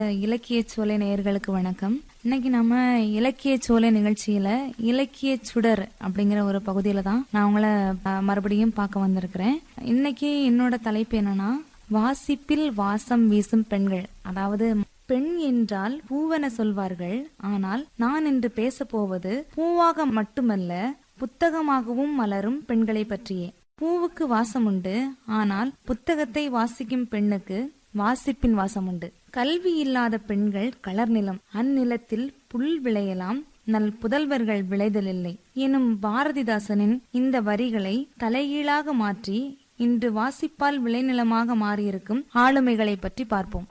இலக்கிய சோலை நேயர்களுக்கு வணக்கம். இன்னைக்கு நம்ம இலக்கிய சோலை நிகழ்ச்சியில இலக்கிய சுடர் அப்படிங்கிற ஒரு பகுதியில தான் நான் உங்களை மறுபடியும் பார்க்க வந்திருக்கிறேன். இன்னைக்கு என்னோட தலைப்பு என்னன்னா, வாசிப்பில் வாசம் வீசும் பெண்கள். அதாவது பெண் என்றால் பூவென சொல்வார்கள், ஆனால் நான் இன்று பேச போவது பூவாக மட்டுமல்ல, புத்தகமாகவும் மலரும் பெண்களை பற்றியே. பூவுக்கு வாசம் உண்டு, ஆனால் புத்தகத்தை வாசிக்கும் பெண்ணுக்கு வாசிப்பின் வாசம் உண்டு. கல்வி இல்லாத பெண்கள் கலர் நிலம், அந்நிலத்தில் புல் விளையலாம், நல் புதல்வர்கள் விளைதலில்லை எனும் பாரதிதாசனின் இந்த வரிகளை தலைகீழாக மாற்றி இன்று வாசிப்பால் விளைநிலமாக மாறியிருக்கும் ஆளுமைகளை பற்றி பார்ப்போம்.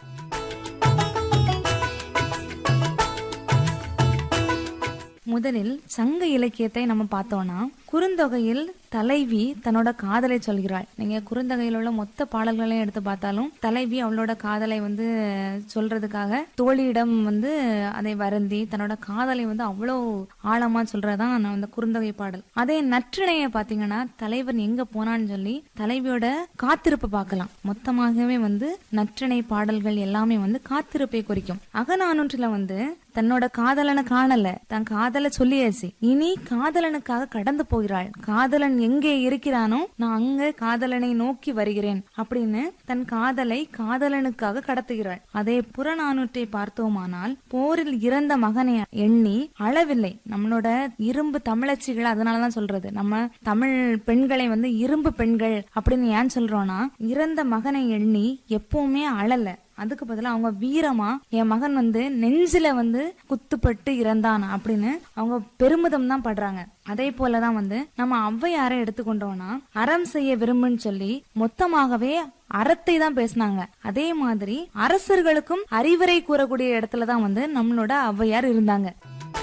முதலில் சங்க இலக்கியத்தை நம்ம பார்த்தோம்னா, குறுந்தொகையில் தலைவி தன்னோட காதலை சொல்கிறாள். நீங்க குறுந்தொகையில் உள்ள மொத்த பாடல்களையும் எடுத்து பார்த்தாலும் தலைவி அவளோட காதலை சொல்றதுக்காக தோழியிடம் அதை வருந்தி தன்னோட காதலை அவ்வளோ ஆழமா சொல்றதான் அந்த குறுந்தொகை பாடல். அதே நற்றிணைய பாத்தீங்கன்னா, தலைவன் எங்க போனான்னு சொல்லி தலைவியோட காத்திருப்பு பார்க்கலாம். மொத்தமாகவே நற்றிணை பாடல்கள் எல்லாமே காத்திருப்பை குறிக்கும். அகநானூற்றுல தன்னோட காதலனை காணல, தன் காதலை சொல்லியாச்சு, இனி காதலனுக்காக கடந்து போகிறாள். காதலன் எங்கே இருக்கிறானோ நான் அங்க காதலனை நோக்கி வருகிறேன் அப்படின்னு தன் காதலை காதலனுக்காக கடத்துகிறாள். அதே புறநானூற்றை பார்த்தோமானால், போரில் இறந்த மகனை எண்ணி அளவில்லை. நம்மளோட இரும்பு தமிழச்சிகள் அதனாலதான் சொல்றது, நம்ம தமிழ் பெண்களை இரும்பு பெண்கள் அப்படின்னு ஏன் சொல்றோம்னா, இறந்த மகனை எண்ணி எப்பவுமே அழல. அதுக்கு பதிலா அவங்க வீரமா என் மகன் நெஞ்சில குத்துப்பட்டு இறந்தான் அப்படின்னு அவங்க பெருமிதம் தான் படுறாங்க. அதே போலதான் நம்ம ஔவையாரை எடுத்துக்கொண்டோம்னா, அறம் செய்ய விரும்புன்னு சொல்லி மொத்தமாகவே அறத்தை தான் பேசினாங்க. அதே மாதிரி அரசர்களுக்கும் அறிவுரை கூறக்கூடிய இடத்துலதான் நம்மளோட ஔவையார் இருந்தாங்க.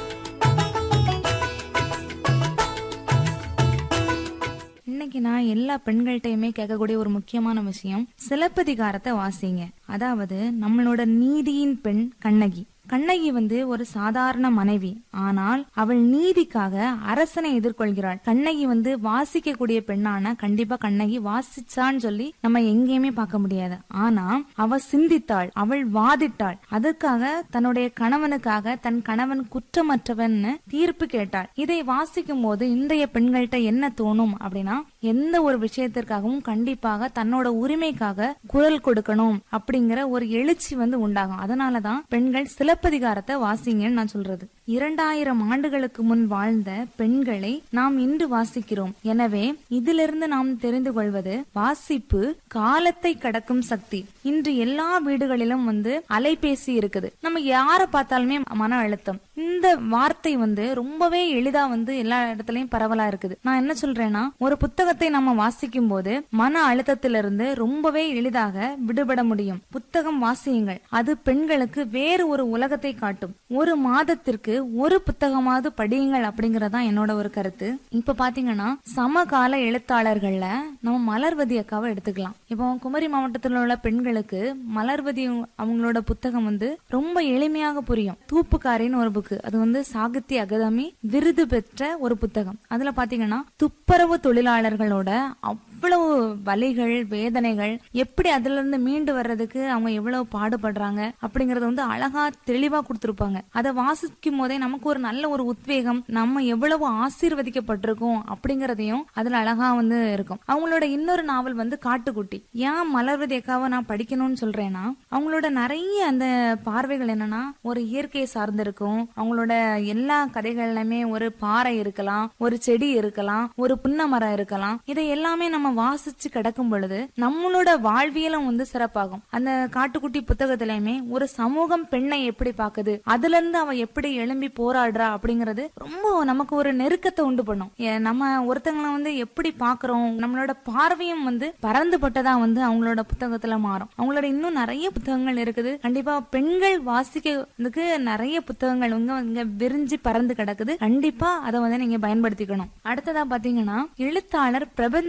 இன்னைக்கு நான் எல்லா பெண்கள்கிட்டயுமே கேட்கக்கூடிய ஒரு முக்கியமான விஷயம், சிலப்பதிகாரத்தை வாசிங்க. அதாவது நம்மளோட நீதியின் பெண் கண்ணகி. கண்ணகி ஒரு சாதாரண மனைவி, ஆனால் அவள் நீதிக்காக அரசனை எதிர்கொள்கிறாள். கண்ணகி வாசிக்க கூடிய பெண்ணான கண்டிப்பா கண்ணகி வாசிச்சான்னு சொல்லி நம்ம எங்கேயுமே பார்க்க முடியாது. ஆனா அவ சிந்தித்தாள், அவள் வாதிட்டாள். அதற்காக தன்னுடைய கணவனுக்காக தன் கணவன் குற்றமற்றவன் தீர்ப்பு கேட்டாள். இதை வாசிக்கும் போது இன்றைய பெண்கள்கிட்ட என்ன தோணும் அப்படின்னா, எந்த ஒரு விஷயத்திற்காகவும் கண்டிப்பாக தன்னோட உரிமைக்காக குரல் கொடுக்கணும் அப்படிங்கிற ஒரு எழுச்சி உண்டாகும். அதனாலதான் பெண்கள் சிலப்பதிகாரத்தை வாசிங்கன்னு நான் சொல்றது. 2000 ஆண்டுகளுக்கு முன் வாழ்ந்த பெண்களை நாம் இன்று வாசிக்கிறோம். எனவே இதிலிருந்து நாம் தெரிந்து கொள்வது, வாசிப்பு காலத்தை கடக்கும் சக்தி. இன்று எல்லா வீடுகளிலும் அலைபேசி இருக்குது. நம்ம யார பார்த்தாலுமே மன அழுத்தம். இந்த வார்த்தை ரொம்பவே எளிதா எல்லா இடத்துலயும் பரவலா இருக்குது. நான் என்ன சொல்றேன்னா, ஒரு புத்தகத்தை நம்ம வாசிக்கும் போது மன அழுத்தத்திலிருந்து ரொம்பவே எளிதாக விடுபட முடியும். புத்தகம் வாசியுங்கள், அது பெண்களுக்கு வேறு ஒரு உலகத்தை காட்டும். ஒரு மாதத்திற்கு ஒரு புத்தகமாவது படியுங்கள் அப்படிங்கறதா என்னோட ஒரு கருத்து. இப்ப பாத்தீங்கன்னா, சமகால எழுத்தாளர்கள்ல நம்ம மலர்வதி அக்காவை எடுத்துக்கலாம். இப்போ குமரி மாவட்டத்தில் உள்ள பெண்களுக்கு மலர்வதி அவங்களோட புத்தகம் ரொம்ப எளிமையாக புரியும். தூப்புக்காரின்னு ஒரு புக்கு, அது சாகித்ய அகாதமி விருது பெற்ற ஒரு புத்தகம். அதுல பாத்தீங்கன்னா, துப்புரவு தொழிலாளர்களோட அவ்வளவு வலிகள் வேதனைகள், எப்படி அதுல இருந்து மீண்டு வர்றதுக்கு அவங்க எவ்வளவு பாடுபடுறாங்க அப்படிங்கறத அழகா தெளிவா கொடுத்திருப்பாங்க. அதை வாசிக்கும் போதே நமக்கு ஒரு நல்ல ஒரு உத்வேகம், நம்ம எவ்வளவு ஆசீர்வதிக்கப்பட்டிருக்கோம் அப்படிங்கறதையும் அதுல அழகா இருக்கும். அவங்களோட இன்னொரு நாவல் காட்டுக்குட்டி. ஏன் மலர்வதி அக்காவை நான் படிக்கணும்னு சொல்றேன்னா, அவங்களோட நிறைய அந்த பார்வைகள் என்னன்னா, ஒரு இயற்கையை சார்ந்து இருக்கும். அவங்களோட எல்லா கதைகள்லயுமே ஒரு பாறை இருக்கலாம், ஒரு செடி இருக்கலாம், ஒரு புன்ன மரம் இருக்கலாம். இதை எல்லாமே நம்ம வாசிச்சு கிடக்கும் பொழுது நம்மளோட வாழ்வியலும் சிறப்பாகும். அந்த காட்டுக்குட்டி புத்தகத்திலயுமே ஒரு சமூகம் பெண்ணை எப்படி பாக்குது, அதுல இருந்து அவ எப்படி எழும்பி போராடுறா அப்படிங்கறது ரொம்ப நமக்கு ஒரு நெருக்கத்தை உண்டு பண்ணும். நம்ம ஒருத்தங்களை எப்படி பாக்குறோம், நம்மளோட பார்வையும் பறந்துபட்டதா அவங்களோட புத்தகத்துல மாறும். அவங்களோட இன்னும் நிறைய புத்தகங்கள் இருக்குது. கண்டிப்பா பெண்கள் வாசிக்கிறதுக்கு நிறைய புத்தகங்கள் இங்க விரிஞ்சு பறந்து கிடக்குது. கண்டிப்பா அதை நீங்க பயன்படுத்திக்கணும். அடுத்ததா பாத்தீங்கன்னா, எழுத்தாளர் பிரபஞ்சனோட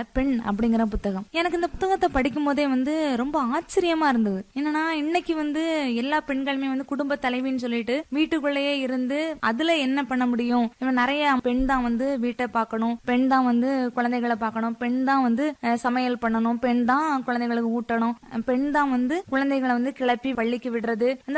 பெண் அப்படிங்கிற புத்தகம். எனக்கு இந்த புத்தகத்தை படிக்கும் போதே வந்து ரொம்ப ஆச்சரியமா இருந்தது. என்னன்னா இன்னைக்கு வந்து எல்லா பெண்களுமே வந்து குடும்ப தலைவின்னு சொல்லிட்டு வீட்டுக்குள்ளேயே இருந்து அதுல என்ன பண்ண முடியும், நிறைய பெண் தான் வந்து வீட்டை பார்க்கணும், பெண் தான் வந்து குழந்தைகளை பார்க்கணும், பெண் தான் வந்து சமையல் பண்ணணும், பெண் தான் குழந்தைகளுக்கு ஊட்டணும், பெண் தான் வந்து குழந்தைகளை வந்து கிளப்பி பள்ளிக்கு விடுறது,